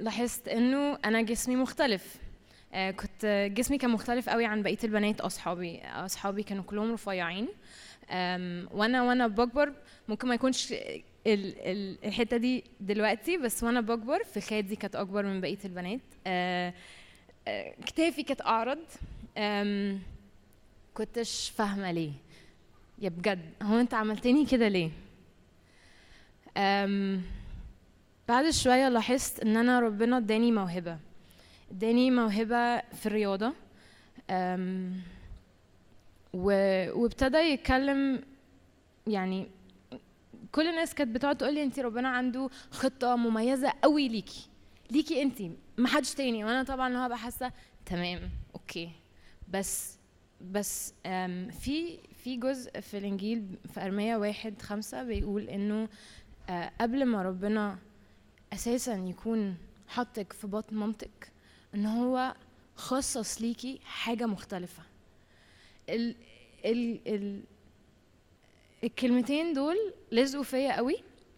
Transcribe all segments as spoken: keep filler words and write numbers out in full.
لاحظت انه انا جسمي مختلف. آه كنت جسمي كان مختلف قوي عن بقيه البنات. اصحابي اصحابي كانوا كلهم رفيعين، وانا وانا بكبر ممكن ما يكونش ال- ال- الحته دي دلوقتي، بس وانا بكبر في خدي كانت اكبر من بقيه البنات. آه آه كتافي كانت اعرض. آم، كنتش فاهمه ليه، يا بجد هو انت عملتني كده ليه؟ أم بعد شوية لاحظت ان انا ربنا اداني موهبة اداني موهبة في الرياضة. أم و- وابتدى يتكلم. يعني كل الناس كانت بتقعد تقول لي انتي ربنا عنده خطة مميزة قوي ليكي ليكي انتي ما حدش تاني. وانا طبعا اللي هو بحسه تمام اوكي، بس بس أم في في جزء في الانجيل في ارميا واحد خمسة بيقول انه آه، قبل ما ربنا اساسا يكون حطك في بطن مامتك ان هو خصص ليكي حاجه مختلفه. ال ال ال الكلمتين دول لزقوا فيا قوي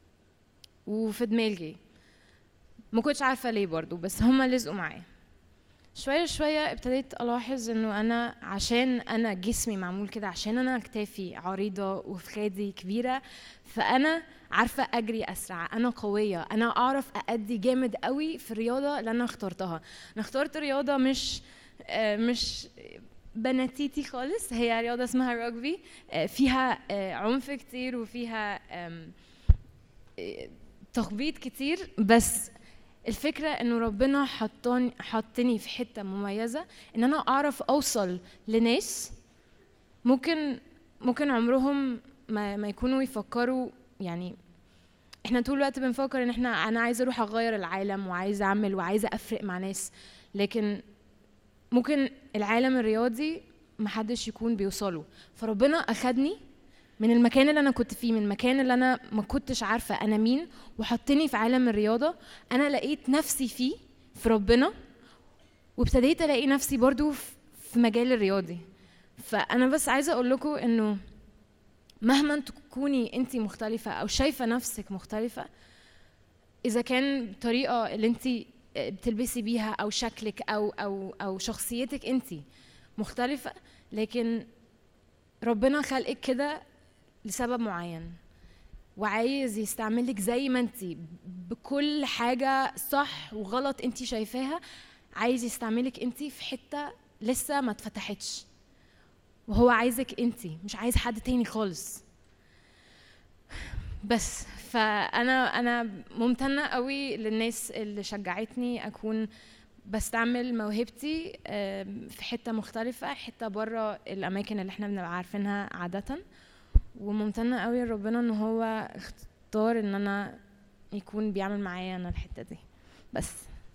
وفي دماغي، ما كنتش عارفه ليه برضو، بس هما لزقوا معايا. شويه شويه ابتديت الاحظ انه انا عشان انا جسمي معمول كده، عشان انا كتافي عريضه وفخادي كبيره، فانا عارفه اجري اسرع، انا قويه، انا اعرف اادي جامد قوي في الرياضه اللي انا اخترتها. انا اخترت رياضه مش آه، مش بناتيتي خالص، هي رياضه اسمها راجبي. آه، فيها آه، عنف كتير وفيها آم، آه، تخبيط كتير، بس الفكرة انه ربنا حطني حطني في حتة مميزة ان انا اعرف اوصل لناس ممكن ممكن عمرهم ما, ما يكونوا يفكروا. يعني احنا طول الوقت بنفكر ان احنا انا عايزة اروح اغير العالم وعايزة اعمل وعايزة افرق مع ناس، لكن ممكن العالم الرياضي محدش يكون بيوصله. فربنا اخدني من المكان اللي انا كنت فيه، من المكان اللي انا ما كنتش عارفه انا مين، وحطني في عالم الرياضه انا لقيت نفسي فيه في ربنا، وابتديت الاقي نفسي برضو في مجال الرياضي. فانا بس عايزه اقول لكم انه مهما تكوني انت مختلفه او شايفه نفسك مختلفه، اذا كان الطريقه اللي انت بتلبسي بيها او شكلك او او او شخصيتك انت مختلفه، لكن ربنا خلقك كده لسبب معين، وعايز يستعملك زي ما انتي بكل حاجة صح وغلط انتي شايفاها. عايز يستعملك انتي في حتة لسه ما اتفتحتش، وهو عايزك انتي، مش عايز حد تاني خالص. بس فانا انا ممتنة قوي للناس اللي شجعتني اكون بستعمل موهبتي في حتة مختلفة، حتة بره الاماكن اللي احنا بنبقى عارفينها عادة. وممتنة قوي لربنا ان هو اختار ان انا يكون بيعمل معايا انا الحتة دي بس.